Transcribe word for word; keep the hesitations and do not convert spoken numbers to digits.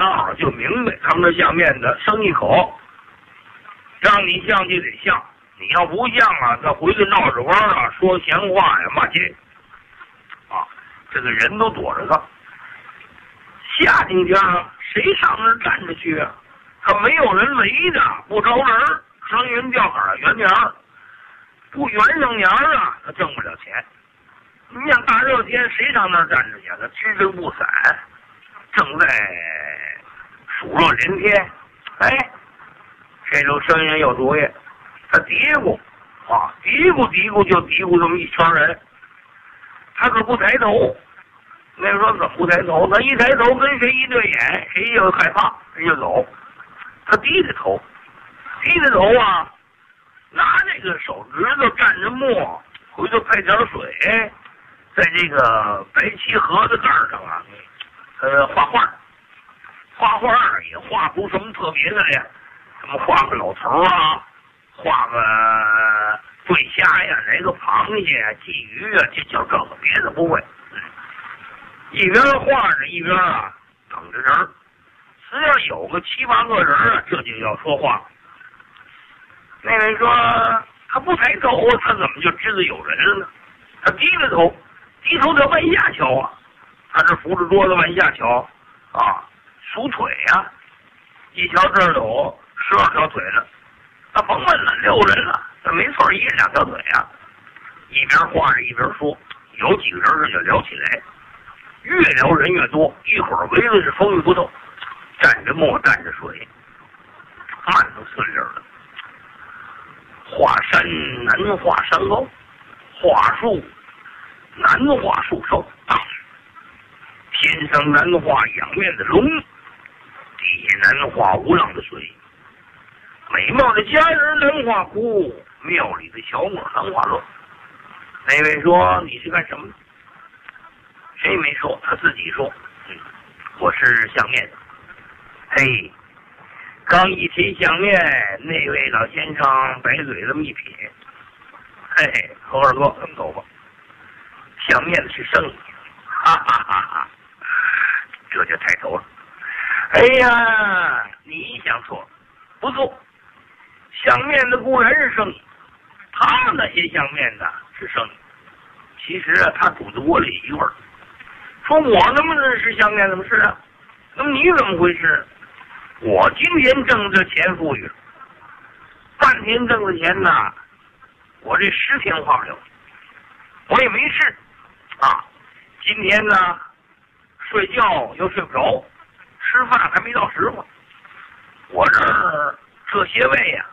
道就明白他们这相面的生一口，让你像就得像，你要不像啊，他回去闹着玩啊，说闲话呀，骂街啊，这个人都躲着他。夏天天谁上那儿站着去啊？他没有人围着，不招人，生人吊杆圆年儿，不圆上年儿啊，他挣不了钱。你想大热天谁上那儿站着去？他支着不伞，正在暑热连天，哎，这种生人有主意，他嘀咕啊，嘀咕嘀咕就嘀咕这么一圈人，他可不抬头。那时候怎么不抬头？他一抬头跟谁一对眼，谁就害怕，谁就走。他低着头，低着头啊，拿这个手指头蘸着墨，回头配点水，在这个白漆盒子盖上啊，呃，画画，画画也画不出什么特别的来，什么画个老头啊，画个对虾呀，来个螃蟹啊，鲫鱼啊，就就这个，别的不会。一边画着一边啊等着人，只要有个七八个人啊，这就要说话。那位说他不抬头，他怎么就知道有人了呢？他低着头，低头在往下瞧啊，他这扶着桌子往下瞧啊，数腿呀、啊，一瞧这儿有十二条腿了，他甭问了，六人了，这没错，一人两条腿啊。一边画着一边说，有几个人这就聊起来。越聊人越多，一会儿围的是风雨不透，蘸着墨蘸着水，慢都顺溜了。画山难画山高，画树难画树梢，天上难画仰面的龙，地下难画无浪的水。美貌的佳人难画窟，庙里的小母难画乱。那位说你是干什么的？谁没说？他自己说，嗯，我是相面的。嘿，刚一提相面，那位老先生白嘴这么一撇，嘿嘿，何二哥怎么走吧？相面的是生意，哈哈哈哈，这就抬头了。哎呀，你想错，不错，相面的固然是生意，他那些相面的是生意。其实啊，他煮的锅里一味儿。说我怎么是相面怎么是啊？那么你怎么回事？我今天挣这钱富裕了，半天挣的钱呢，我这十天花不了，我也没事啊。今天呢，睡觉又睡不着，吃饭还没到时候。我这儿这些位呀、